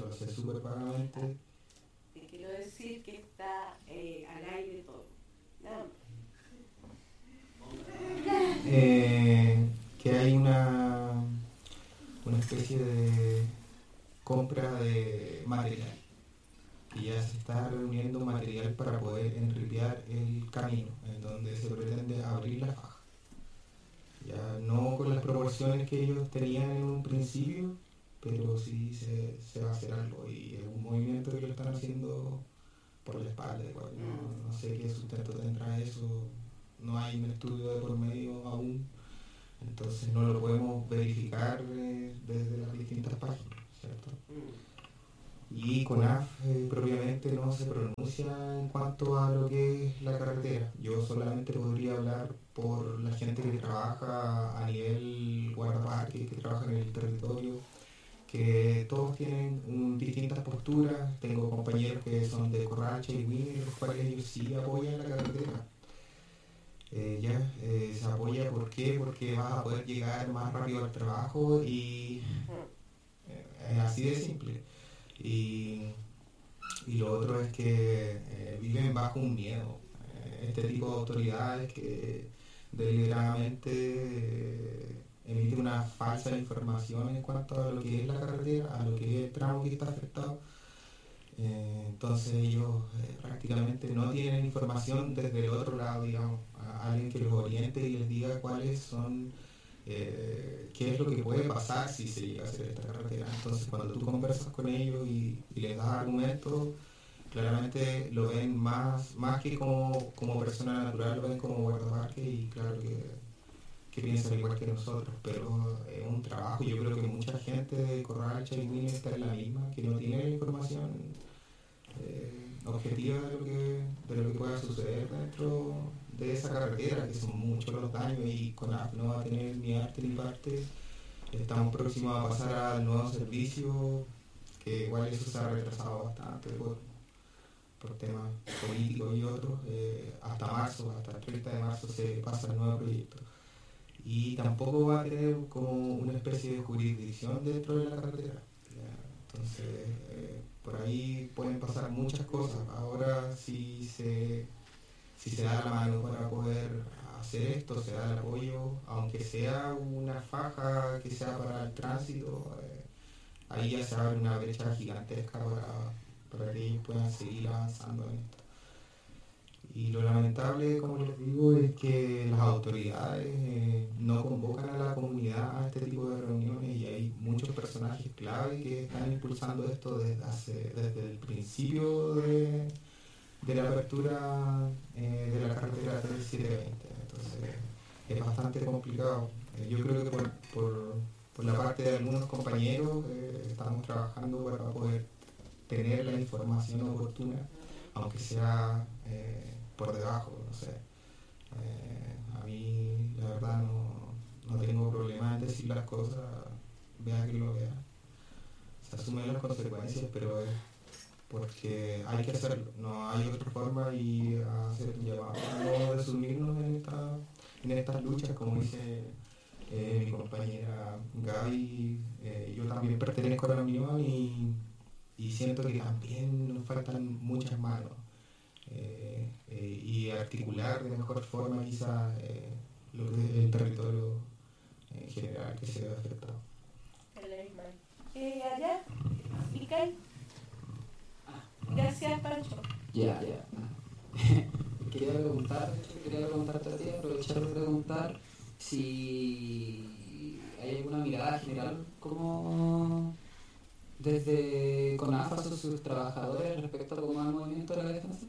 eso lo sé súper vagamente. Te quiero decir que está al aire todo. Nada más. Que hay una especie de compra de material, y ya se está reuniendo material para poder enripear el camino, en donde se pretende abrir la faja. Ya no con las proporciones que ellos tenían en un principio, pero sí se va a hacer algo, y es un movimiento que lo están haciendo por la espalda, igual. No sé qué sustento tendrá eso, no hay un estudio de por medio aún, entonces no lo podemos verificar desde las distintas páginas, ¿cierto? Y CONAF propiamente no se pronuncia en cuanto a lo que es la carretera. Yo solamente podría hablar por la gente que trabaja a nivel guardaparques, que trabaja en el territorio, que todos tienen distintas posturas. Tengo compañeros que son de Corracha y Wiener, los cuales ellos sí apoyan la carretera. Se apoya, ¿por qué? Porque vas a poder llegar más rápido al trabajo, y es así de simple. Y lo otro es que viven bajo un miedo. Este tipo de autoridades que deliberadamente emiten una falsa información en cuanto a lo que es la carretera, a lo que es el tramo que está afectado. Entonces ellos prácticamente no tienen información desde el otro lado, digamos, a alguien que los oriente y les diga cuáles son, qué es lo que puede pasar si se llega a hacer esta carretera. Entonces cuando tú conversas con ellos y les das argumentos, claramente lo ven más que como persona natural, lo ven como guardaparque, y claro que piensan igual que nosotros, pero es un trabajo. Yo creo que mucha gente de Corral, Chaiguín está en la misma, que no tiene la información objetiva de lo que pueda suceder dentro de esa carretera, que son muchos los daños, y CONAF no va a tener ni arte ni parte. Estamos próximos a pasar al nuevo servicio, que igual eso se ha retrasado bastante por temas políticos y otros. Hasta marzo, hasta el 30 de marzo se pasa el nuevo proyecto. Y tampoco va a tener como una especie de jurisdicción dentro de la carretera. Entonces, por ahí pueden pasar muchas cosas. Ahora, si se da la mano para poder hacer esto, se da el apoyo, aunque sea una faja que sea para el tránsito, ahí ya se abre una brecha gigantesca para que ellos puedan seguir avanzando en esto. Y lo lamentable, como les digo, es que las autoridades no convocan a la comunidad a este tipo de reuniones, y hay muchos personajes clave que están impulsando esto desde el principio de la apertura de la carretera 3720. Entonces es bastante complicado. Yo creo que por la parte de algunos compañeros estamos trabajando para poder tener la información oportuna, aunque sea por debajo, no sé. A mí la verdad no tengo problema en decir las cosas, vea que lo vea. Se asumen las consecuencias, pero es porque hay que hacerlo, no hay otra forma, y hacer un llamado a no desunirnos en estas luchas, como dice mi compañera Gaby. Yo también pertenezco a la unión, y siento que también nos faltan muchas manos, y articular de mejor forma quizás lo que es el territorio en general que se ve afectado. Allá, Mical. Gracias, Pancho. Ya. Quería preguntarte a ti, aprovechar de preguntar si hay alguna mirada general como desde CONAF a sus trabajadores respecto a cómo va el movimiento de la defensa.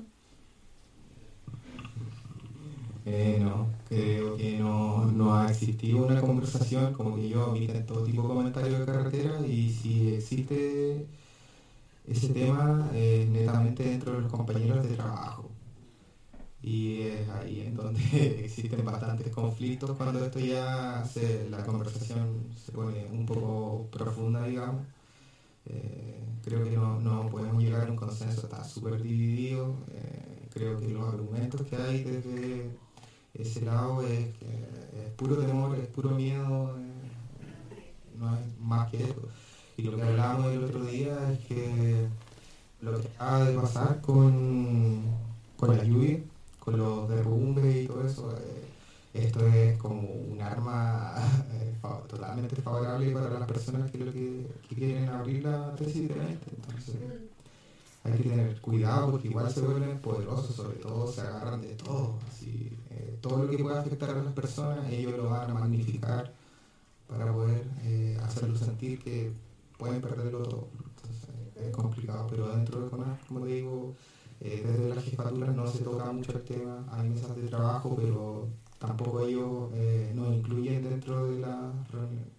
No, creo que no ha existido una conversación, como que yo omiten todo tipo de comentarios de carretera, y si existe ese tema netamente dentro de los compañeros de trabajo. Y es ahí en donde existen bastantes conflictos cuando esto ya la conversación se pone un poco profunda, digamos. Creo que no podemos llegar a un consenso, está súper dividido. Creo que los argumentos que hay desde ese lado es puro temor, es puro miedo, no es más que eso. Y lo que hablábamos el otro día es que lo que acaba de pasar con la lluvia, con los derrumbes y todo eso, esto es como un arma totalmente favorable para las personas que quieren abrir la tesis de 20. Entonces hay que tener cuidado porque igual se vuelven poderosos, sobre todo se agarran de todo. Así, todo lo que pueda afectar a las personas, ellos lo van a magnificar para poder hacerlo sentir que pueden perderlo todo. Entonces es complicado, pero dentro de CONAF, como te digo, desde las jefaturas no se toca mucho el tema, hay mesas de trabajo, pero tampoco ellos nos incluyen dentro de las reuniones.